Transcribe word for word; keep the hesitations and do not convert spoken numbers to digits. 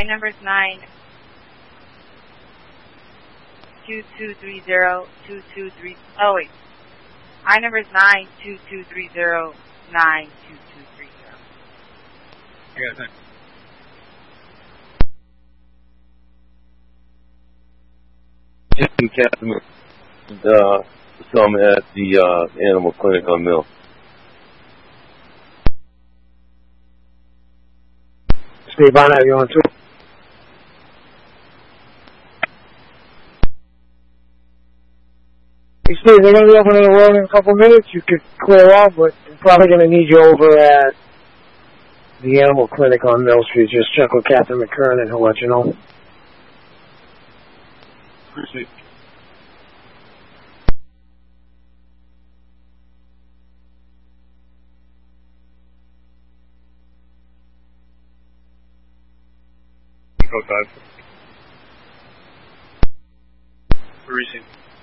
number is nine two two three zero two two three. Oh wait, I number is nine two two three zero nine two two three zero. Yeah, thanks. Jim Captain, uh, some at the uh, animal clinic on Mill. Steve, I know you on too. Hey, Steve, they're going to be opening the road in a couple minutes. You could clear off, but they're probably going to need you over at the animal clinic on Mill Street. Just check with Captain McKernan, he'll let you know. Appreciate it. Code five. Receive.